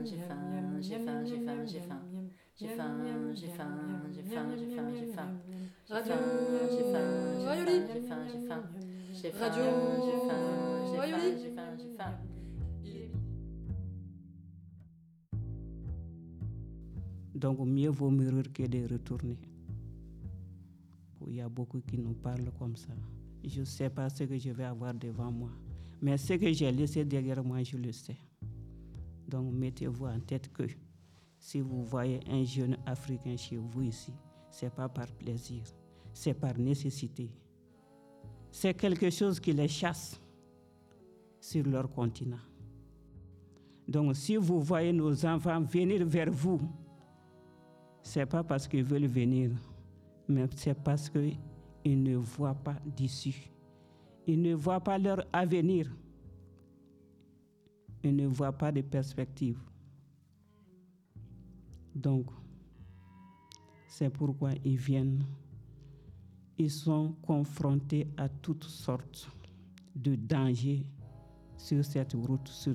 j'ai faim, j'ai faim, j'ai faim, j'ai faim. J'ai faim, j'ai faim, j'ai faim, j'ai faim, j'ai faim. Radio J'ai faim, Rayoli. j'ai faim, j'ai faim. J'ai faim, Radio j'ai faim, j'ai faim, Rayoli. j'ai faim, j'ai faim. Donc mieux vaut mourir que de retourner. Il y a beaucoup qui nous parlent comme ça. Je ne sais pas ce que je vais avoir devant moi. Mais ce que j'ai laissé derrière moi, je le sais. Donc mettez-vous en tête que si vous voyez un jeune Africain chez vous ici, ce n'est pas par plaisir, c'est par nécessité. C'est quelque chose qui les chasse sur leur continent. Donc si vous voyez nos enfants venir vers vous, ce n'est pas parce qu'ils veulent venir, mais c'est parce qu'ils ne voient pas d'issue. Ils ne voient pas leur avenir. Ils ne voient pas de perspective. Donc, c'est pourquoi ils viennent. Ils sont confrontés à toutes sortes de dangers sur cette route,